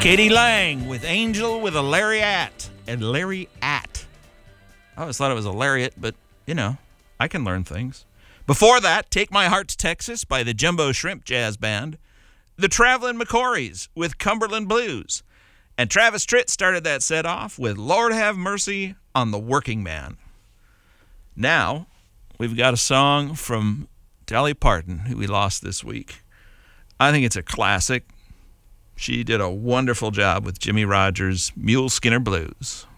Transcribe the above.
Katie Lang with Angel with a Lariat. And Lariat. I always thought it was a lariat, but, you know, I can learn things. Before that, Take My Heart to Texas by the Jumbo Shrimp Jazz Band. The Traveling McCourys with Cumberland Blues. And Travis Tritt started that set off with Lord Have Mercy on the Working Man. Now, we've got a song from Dolly Parton, who we lost this week. I think it's a classic. She did a wonderful job with Jimmy Rogers' Mule Skinner Blues.